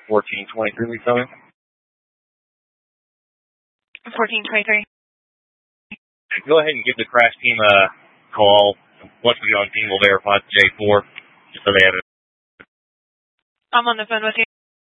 1423, we coming. 1423. Go ahead and give the crash team a call. Once we get on team, we'll verify the J4, just so they have it. I'm on the phone with you.